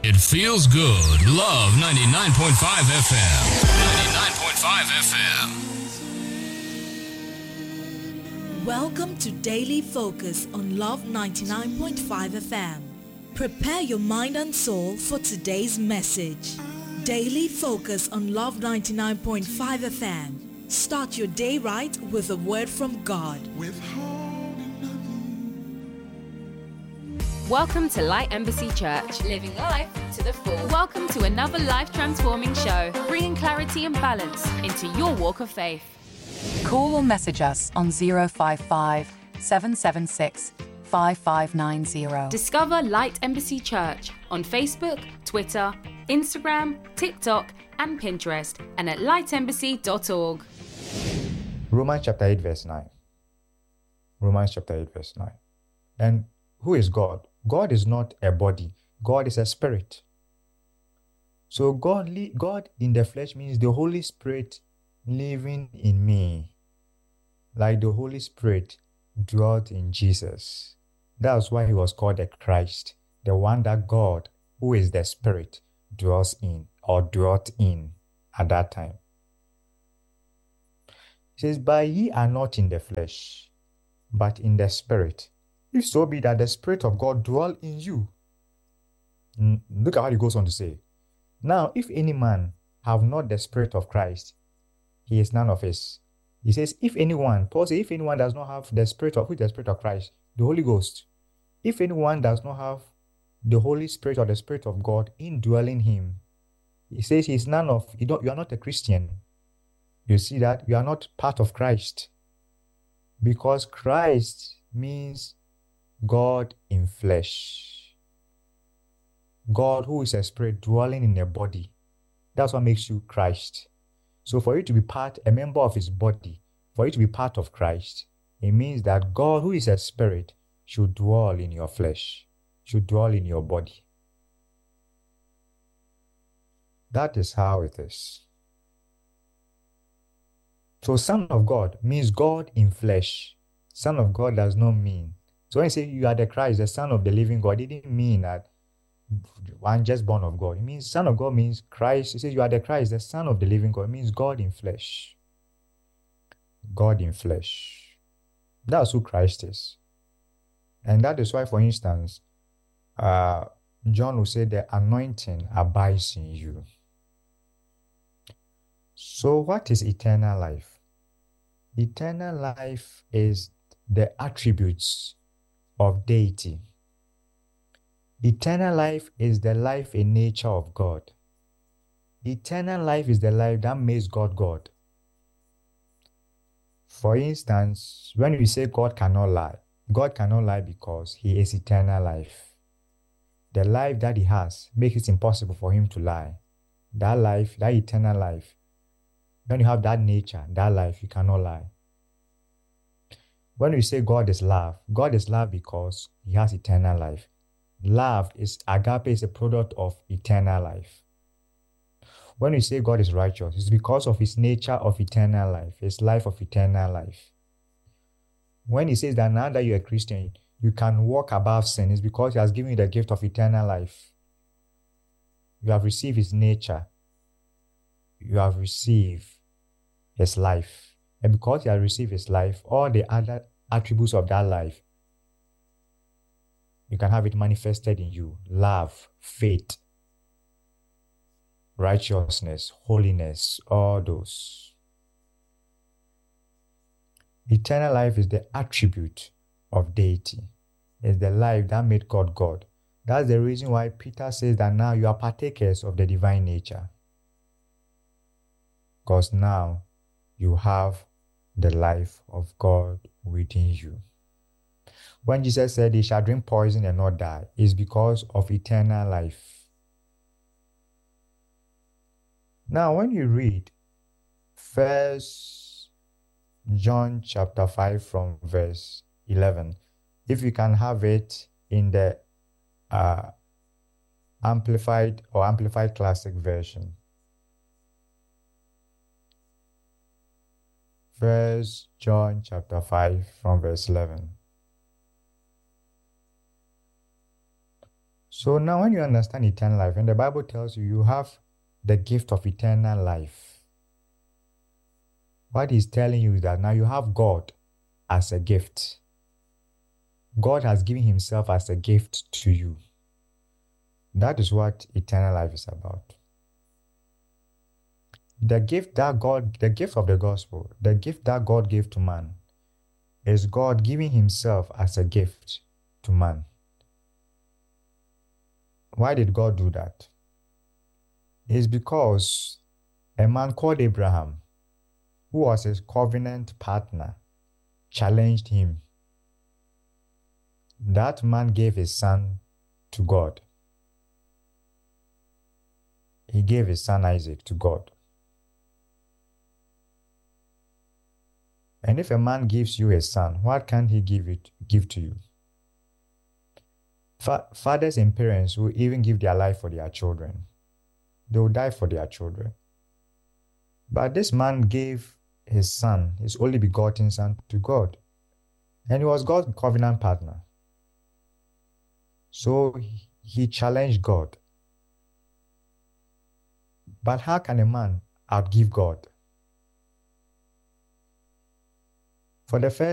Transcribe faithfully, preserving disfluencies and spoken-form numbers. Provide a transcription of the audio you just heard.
It feels good. Love ninety-nine point five F M. ninety-nine point five F M. Welcome to Daily Focus on Love ninety-nine point five F M. Prepare your mind and soul for today's message. Daily Focus on Love ninety-nine point five F M. Start your day right with a word from God. Welcome to Light Embassy Church, living life to the full. Welcome to another life-transforming show, bringing clarity and balance into your walk of faith. Call or message us on zero five five, seven seven six, five five nine zero. Discover Light Embassy Church on Facebook, Twitter, Instagram, TikTok, and Pinterest, and at light embassy dot org. Romans chapter eight, verse nine. Romans chapter eight, verse nine. And who is God? God is not a body. God is a spirit. So God, God in the flesh means the Holy Spirit living in me. Like the Holy Spirit dwelt in Jesus. That's why he was called the Christ. The one that God, who is the Spirit, dwells in or dwelt in at that time. It says, but ye are not in the flesh, but in the Spirit. If so be that the Spirit of God dwell in you. Look at how he goes on to say. Now, if any man have not the Spirit of Christ, he is none of his. He says, if anyone, Paul says, if anyone does not have the Spirit of, who is the Spirit of Christ? The Holy Ghost. If anyone does not have the Holy Spirit or the Spirit of God indwelling him, he says he is none of, you don't, you are not a Christian. You see that? You are not part of Christ. Because Christ means God in flesh. God who is a spirit dwelling in a body. That's what makes you Christ. So for you to be part, a member of his body, for you to be part of Christ, it means that God who is a spirit should dwell in your flesh, should dwell in your body. That is how it is. So Son of God means God in flesh. Son of God does not mean. So when you say you are the Christ, the Son of the living God, it didn't mean that one just born of God. It means Son of God means Christ. It says you are the Christ, the Son of the living God. It means God in flesh. God in flesh. That's who Christ is. And that is why, for instance, uh, John will say the anointing abides in you. So what is eternal life? Eternal life is the attributes of deity. Eternal life is the life and nature of God. Eternal life is the life that makes God God. For instance, when we say God cannot lie, God cannot lie because he is eternal life. The life that he has makes it impossible for him to lie. That life, that eternal life, when you have that nature, that life, you cannot lie. When we say God is love, God is love because he has eternal life. Love is, agape is a product of eternal life. When we say God is righteous, it's because of his nature of eternal life, his life of eternal life. When he says that now that you're a Christian, you can walk above sin, it's because he has given you the gift of eternal life. You have received his nature. You have received his life. And because you have received his life, all the other attributes of that life, you can have it manifested in you. Love, faith, righteousness, holiness, all those. Eternal life is the attribute of deity. It's the life that made God God. That's the reason why Peter says that now you are partakers of the divine nature. Because now you have the life of God within you. When Jesus said he shall drink poison and not die, it's because of eternal life. Now when you read First John chapter five from verse eleven, if you can have it in the uh, Amplified or Amplified Classic version. First John chapter five from verse eleven. So now when you understand eternal life, and the Bible tells you you have the gift of eternal life, what he's telling you is that now you have God as a gift. God has given himself as a gift to you. That is what eternal life is about. The gift that God, the gift of the gospel, the gift that God gave to man is God giving himself as a gift to man. Why did God do that? It's because a man called Abraham, who was his covenant partner, challenged him. That man gave his son to God. He gave his son Isaac to God. And if a man gives you a son, what can he give it give to you? Fa- fathers and parents will even give their life for their children. They will die for their children. But this man gave his son, his only begotten son, to God. And he was God's covenant partner. So he challenged God. But how can a man outgive God? For the first